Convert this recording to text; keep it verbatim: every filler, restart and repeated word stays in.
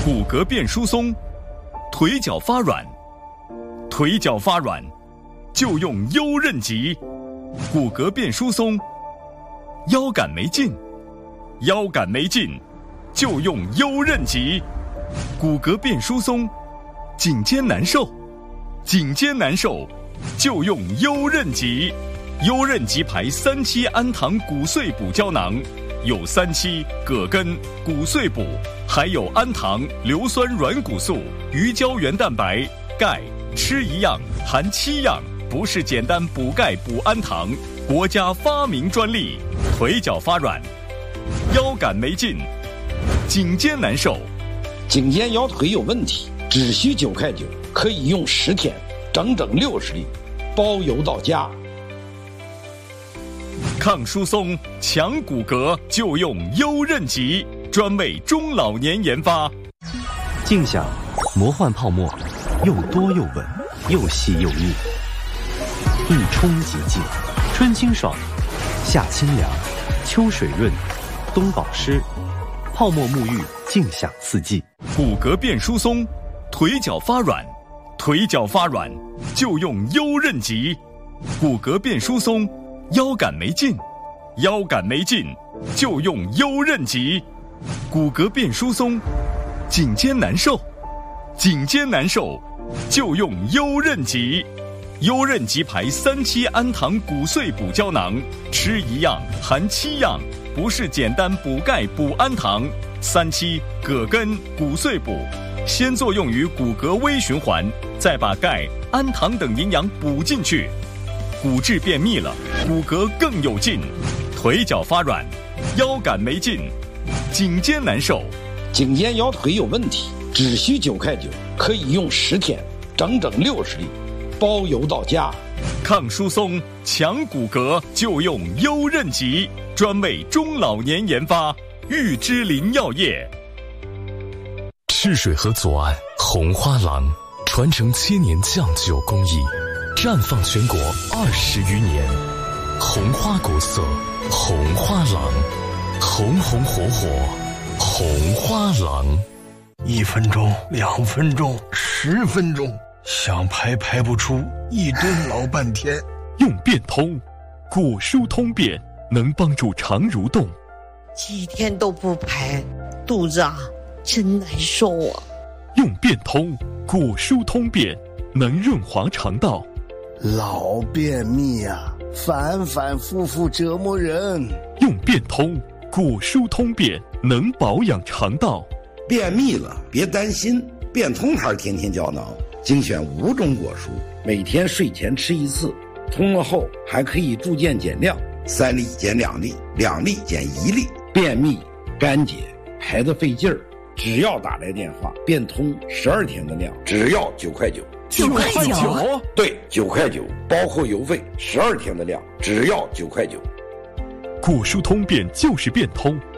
骨骼变疏松，腿脚发软，腿脚发软就用优韧极。骨骼变疏松，腰杆没劲，腰杆没劲就用优韧极。骨骼变疏松，颈肩难受，颈肩难受就用优韧极。优韧极牌三七氨糖骨碎补胶囊，有三七、葛根、骨碎补，还有氨糖、硫酸软骨素、鱼胶原蛋白、钙，吃一样含七样，不是简单补钙补氨糖，国家发明专利。腿脚发软，腰杆没劲，颈肩难受， 颈肩腰腿有问题，只需九块九，可以用十天，整整六十粒，包邮到家。 抗疏松、强骨骼就用优韧极，专为中老年研发。 静享魔幻泡沫，又多又稳，又细又腻，一冲即净，春清爽，夏清凉，秋水润，冬保湿，泡沫沐浴，静享四季。 骨骼变疏松，腿脚发软，腿脚发软就用优韧极。骨骼变疏松，腰杆没劲，腰杆没劲就用优韧极。骨骼变疏松，颈肩难受，颈肩难受就用优韧极。优韧极牌三七氨糖骨碎补胶囊，吃一样含七样，不是简单补钙补氨糖。三七、葛根、骨碎补，先作用于骨骼微循环，再把钙、氨糖等营养补进去，骨质变密了，骨骼更有劲。腿脚发软，腰杆没劲，颈肩难受， 颈肩腰腿有问题，只需九块九，可以用十天，整整六十粒，包邮到家。 抗疏松、强骨骼就用优韧极，专为中老年研发。玉芝林药业。 赤水河左岸红花廊，传承千年酱酒工艺，绽放全国二十余年。红花国色，红花廊，红红火火，红花廊。 一分钟，两分钟，十分钟，想排排不出，一蹲老半天。 用变通，骨疏通便，能帮助肠蠕动。 几天都不排，肚子啊真难受啊。 用变通，骨疏通便，能润滑肠道。 老便秘啊，反反复复折磨人。 用变通，骨疏通便，能保养肠道。 便秘了别担心，变通牌天天胶囊精选五种果蔬，每天睡前吃一次，通了后还可以逐渐减量，三粒减两粒，两粒减一粒。便秘、干结、排得费劲儿，只要打来电话，变通十二天的量，只要九块九。 九块九？ 对，九块九，包括邮费，十二天的量，只要九块九。 骨疏通便就是变通。